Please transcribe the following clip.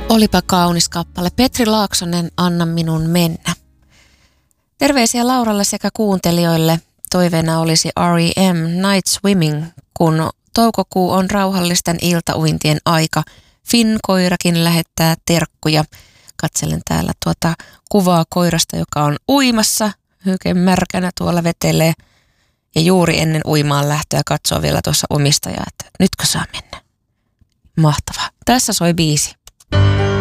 Olipa kaunis kappale. Petri Laaksonen, Anna minun mennä. Terveisiä Lauralle sekä kuuntelijoille. Toiveena olisi R.E.M. Night Swimming, kun toukokuu on rauhallisten iltauintien aika. Finn-koirakin lähettää terkkuja. Katselen täällä tuota kuvaa koirasta, joka on uimassa. Hyken märkänä tuolla vetelee. Ja juuri ennen uimaan lähtöä katsoo vielä tuossa omistajaa, että nytkö saa mennä. Mahtavaa. Tässä soi biisi.